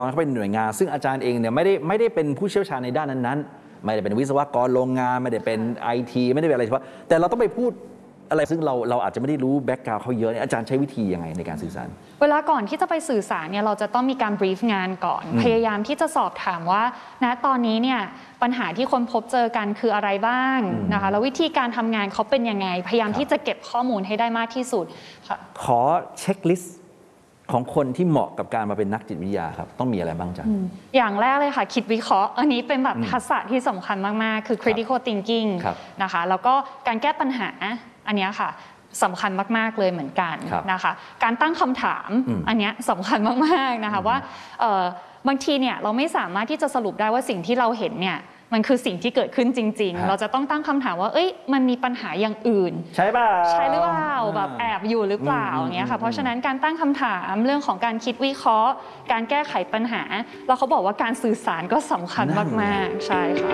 เขาเป็นหน่วยงานซึ่งอาจารย์เองเนี่ยไม่ได้เป็นผู้เชี่ยวชาญในด้านนั้นๆไม่ได้เป็นวิศวกรโรงงานไม่ได้เป็น IT ไม่ได้เป็นอะไรเฉพาะแต่เราต้องไปพูดอะไรซึ่งเราอาจจะไม่ได้รู้แบ็กกราวด์เขาเยอะอาจารย์ใช้วิธียังไงในการสื่อสารเวลาก่อนที่จะไปสื่อสารเนี่ยเราจะต้องมีการบรีฟงานก่อนพยายามที่จะสอบถามว่าณตอนนี้เนี่ยปัญหาที่คนพบเจอกันคืออะไรบ้างนะคะแล้ววิธีการทำงานเขาเป็นยังไงพยายามที่จะเก็บข้อมูลให้ได้มากที่สุดขอเช็คลิสต์ของคนที่เหมาะกับการมาเป็นนักจิตวิทยาครับต้องมีอะไรบ้างจ๊ะอย่างแรกเลยค่ะคิดวิเคราะห์อันนี้เป็นแบบทักษะที่สำคัญมากๆคือ critical thinking นะคะแล้วก็การแก้ปัญหาอันนี้ค่ะสำคัญมากๆเลยเหมือนกันนะคะการตั้งคำถามอันนี้สำคัญมากๆนะคะว่าบางทีเนี่ยเราไม่สามารถที่จะสรุปได้ว่าสิ่งที่เราเห็นเนี่ยมันคือสิ่งที่เกิดขึ้นจริงๆเราจะต้องตั้งคำถามว่าเอ้ยมันมีปัญหาอย่างอื่นใช่ป่ะใช่หรือเปล่าแบบแอบอยู่หรือเปล่าอย่างเงี้ยค่ะเพราะฉะนั้นการตั้งคำถามเรื่องของการคิดวิเคราะห์การแก้ไขปัญหาแล้วเขาบอกว่าการสื่อสารก็สำคัญมากๆใช่ค่ะ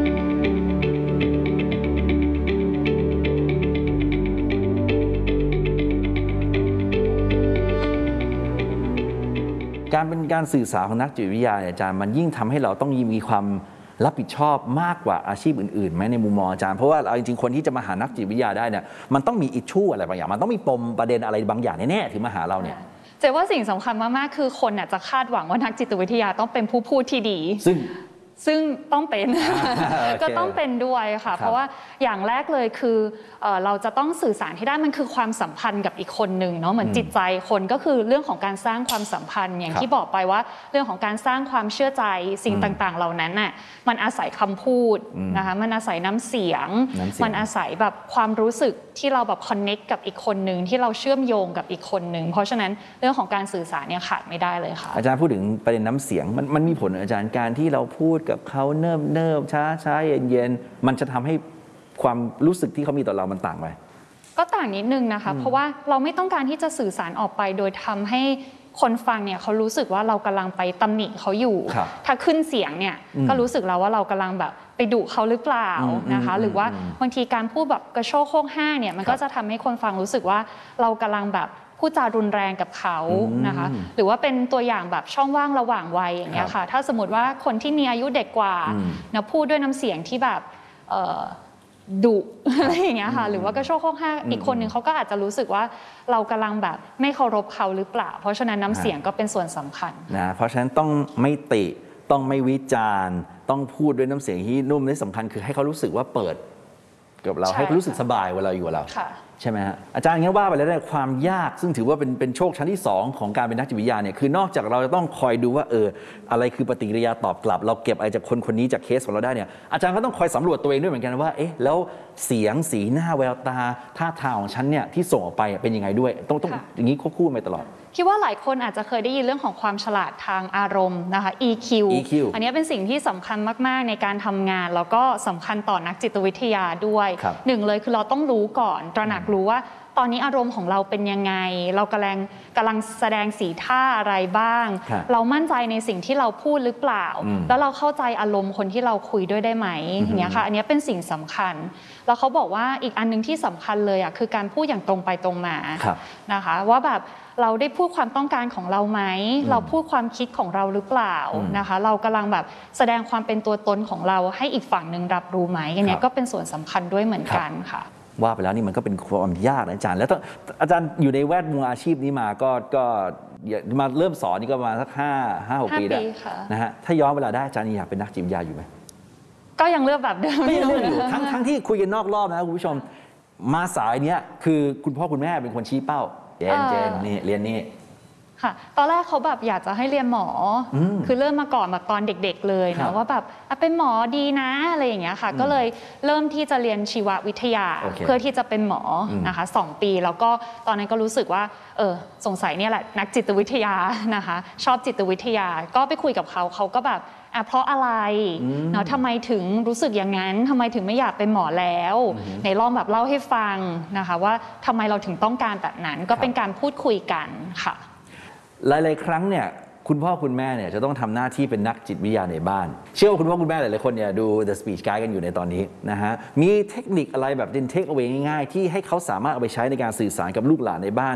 การเป็นการสื่อสารของนักจิตวิทยาอาจารย์มันยิ่งทำให้เราต้องมีความรับผิดชอบมากกว่าอาชีพอื่นๆไหมในมุมมองอาจารย์เพราะว่าเอาจริงๆคนที่จะมาหานักจิตวิทยาได้เนี่ยมันต้องมีอิชชูอะไรบางอย่างมันต้องมีปมประเด็นอะไรบางอย่างแน่ๆถึงมาหาเราเนี่ยเจ๊ว่าสิ่งสำคัญมากๆคือคนจะคาดหวังว่านักจิตวิทยาต้องเป็นผู้พูดที่ดีซึ่งต้องเป็นก็ต้องเป็นด้วยค่ะเพราะว่าอย่างแรกเลยคือเราจะต้องสื่อสารให้ได้มันคือความสัมพันธ์กับอีกคนหนึ่งเนาะเหมือนจิตใจคนก็คือเรื่องของการสร้างความสัมพันธ์อย่างที่บอกไปว่าเรื่องของการสร้างความเชื่อใจสิ่งต่างๆเหล่านั้นน่ะมันอาศัยคำพูดนะคะมันอาศัยน้ำเสียงมันอาศัยแบบความรู้สึกที่เราแบบคอนเน็กกับอีกคนหนึ่งที่เราเชื่อมโยงกับอีกคนหนึ่งเพราะฉะนั้นเรื่องของการสื่อสารเนี่ยขาดไม่ได้เลยค่ะอาจารย์พูดถึงประเด็นน้ำเสียงมันมีผลอาจารย์การที่เราพูดกับเขาเนิบช้าเย็นมันจะทำให้ความรู้สึกที่เขามีต่อเรามันต่างไหมก็ต่างนิดนึงนะคะเพราะว่าเราไม่ต้องการที่จะสื่อสารออกไปโดยทำให้คนฟังเนี่ยเขารู้สึกว่าเรากำลังไปตำหนิเขาอยู่ถ้าขึ้นเสียงเนี่ยก็รู้สึกแล้วว่าเรากำลังแบบไปดุเขาหรือเปล่านะคะหรือว่าบางทีการพูดแบบกระโชกโค้งห้างเนี่ยมันก็จะทำให้คนฟังรู้สึกว่าเรากำลังแบบพูดจารุนแรงกับเขานะคะหรือว่าเป็นตัวอย่างแบบช่องว่างระหว่างวัยอย่างเงี้ยค่ะถ้าสมมติว่าคนที่มีอายุเด็กกว่านะพูดด้วยน้ำเสียงที่แบบดุอะไรอย่างเงี้ยค่ะหรือว่ากระโชกโค้งห้างอีกคนหนึ่งเขาก็อาจจะรู้สึกว่าเรากำลังแบบไม่เคารพเขาหรือเปล่าเพราะฉะนั้นน้ำเสียงก็เป็นส่วนสำคัญนะเพราะฉะนั้นต้องไม่ติต้องไม่วิจารณ์ต้องพูดด้วยน้ำเสียงที่นุ่มและสำคัญคือให้เขารู้สึกว่าเปิดกับเราให้เขารู้สึกสบายเวลาอยู่กับเราใช่ไหมฮะอาจารย์งั้นว่าไปแล้วเนี่ยความยากซึ่งถือว่าเป็นโชคชั้นที่2ของการเป็นนักจิตวิทยาเนี่ยคือนอกจากเราจะต้องคอยดูว่าอะไรคือปฏิกิริยาตอบกลับเราเก็บอะไรจากคนนี้จากเคสของเราได้เนี่ยอาจารย์ก็ต้องคอยสำรวจตัวเองด้วยเหมือนกันว่าแล้วเสียงสีหน้าแววตาท่าทางของฉันเนี่ยที่ส่งออกไปเป็นยังไงด้วยต้องอย่างนี้ควบคู่ไปตลอดคิดว่าหลายคนอาจจะเคยได้ยินเรื่องของความฉลาดทางอารมณ์นะคะ EQ อันนี้เป็นสิ่งที่สำคัญมากๆในการทำงานแล้วก็สำคัญต่อนักจิตวิทยาด้วยหนึ่งเลยคือเราต้องรู้ก่อนตระหนักรู้ว่าตอนนี้อารมณ์ของเราเป็นยังไงเรากำลังแสดงสีท่าอะไรบ้างเรามั่นใจในสิ่งที่เราพูดหรือเปล่าแล้วเราเข้าใจอารมณ์คนที่เราคุยด้วยได้ไหมอย่างเงี้ยค่ะอันนี้เป็นสิ่งสำคัญแล้วเขาบอกว่าอีกอันนึงที่สำคัญเลยคือการพูดอย่างตรงไปตรงมานะคะว่าแบบเราได้พูดความต้องการของเราไหมเราพูดความคิดของเราหรือเปล่านะคะเรากำลังแบบแสดงความเป็นตัวตนของเราให้อีกฝั่งหนึ่งรับรู้ไหมอันนี้ก็เป็นส่วนสำคัญด้วยเหมือนกันค่ะว่าไปแล้วนี่มันก็เป็นความยากนะอาจารย์แล้วอาจารย์อยู่ในแวดวงอาชีพนี้มาก็มาเริ่มสอนนี่ก็ประมาณสัก5-6 ปีได้นะฮะถ้าย้อนเวลาได้อาจารย์อยากเป็นนักจิตวิทยาอยู่ไหมก็ยังเลือกแบบเดิมไม่เลือกอยู่ทั้งที่คุยกันนอกรอบนะคุณผู้ชมมาสายเนี้ยคือคุณพ่อคุณแม่เป็นคนชี้เป้าเจนนี่เรียนนี่ค่ะตอนแรกเขาแบบอยากจะให้เรียนหมอคือเริ่มมาก่อนแบบตอนเด็กๆเลยนะว่าแบบเป็นหมอดีนะอะไรอย่างเงี้ยค่ะก็เลยเริ่มที่จะเรียนชีววิทยาเพื่อที่จะเป็นหมอนะคะ2 ปีแล้วก็ตอนนั้นก็รู้สึกว่าสงสัยเนี่ยแหละนักจิตวิทยานะคะชอบจิตวิทยาก็ไปคุยกับเขาก็แบบเพราะอะไรเนาะทำไมถึงรู้สึกอย่างนั้นทำไมถึงไม่อยากเป็นหมอแล้วในลองแบบเล่าให้ฟังนะคะว่าทำไมเราถึงต้องการแบบนั้นก็เป็นการพูดคุยกันค่ะหลายๆครั้งเนี่ยคุณพ่อคุณแม่เนี่ยจะต้องทำหน้าที่เป็นนักจิตวิทยาในบ้านเชื่อว่าคุณพ่อคุณแม่หลายๆคนเนี่ยดู The Speech Guide กันอยู่ในตอนนี้นะฮะมีเทคนิคอะไรแบบเป็นเทคเอาไว้ง่ายๆที่ให้เขาสามารถเอาไปใช้ในการสื่อสารกับลูกหลานในบ้าน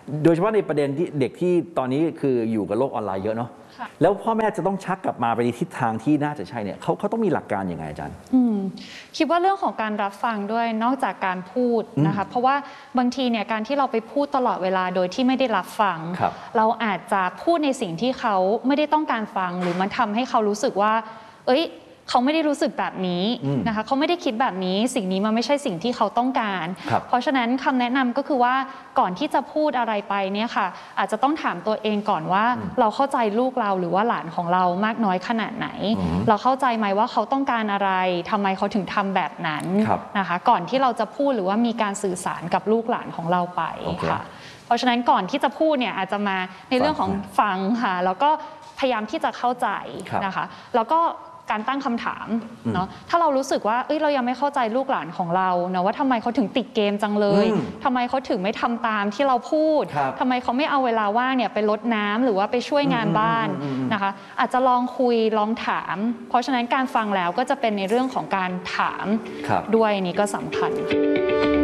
โดยเฉพาะในประเด็นที่เด็กที่ตอนนี้คืออยู่กับโลกออนไลน์เยอะเนาะแล้วพ่อแม่จะต้องชักกลับมาไปในทิศทางที่น่าจะใช่เนี่ยเขาต้องมีหลักการยังไงอาจารย์คิดว่าเรื่องของการรับฟังด้วยนอกจากการพูดนะคะเพราะว่าบางทีเนี่ยการที่เราไปพูดตลอดเวลาโดยที่ไม่ได้รับฟังเราอาจจะพูดในสิ่งที่เขาไม่ได้ต้องการฟังหรือมันทำให้เขารู้สึกว่าเขาไม่ได้รู้สึกแบบนี้นะคะเขาไม่ได้คิดแบบนี้สิ่งนี้มันไม่ใช่สิ่งที่เขาต้องการเพราะฉะนั้นคำแนะนำก็คือว่าก่อนที่จะพูดอะไรไปเนี่ยค่ะอาจจะต้องถามตัวเองก่อนว่าเราเข้าใจลูกเราหรือว่าหลานของเรามากน้อยขนาดไหนเราเข้าใจไหมว่าเขาต้องการอะไรทำไมเขาถึงทำแบบนั้นนะคะก่อนที่เราจะพูดหรือว่ามีการสื่อสารกับลูกหลานของเราไปค่ะเพราะฉะนั้นก่อนที่จะพูดเนี่ยอาจจะมาในเรื่องของฟังค่ะแล้วก็พยายามที่จะเข้าใจนะคะแล้วก็การตั้งคำถามเนาะถ้าเรารู้สึกว่าเรายังไม่เข้าใจลูกหลานของเรานะว่าทำไมเขาถึงติดเกมจังเลยทำไมเขาถึงไม่ทำตามที่เราพูดทำไมเขาไม่เอาเวลาว่างเนี่ยไปรดน้ำหรือว่าไปช่วยงานบ้านนะคะอาจจะลองคุยลองถามเพราะฉะนั้นการฟังแล้วก็จะเป็นในเรื่องของการถามด้วยนี่ก็สำคัญ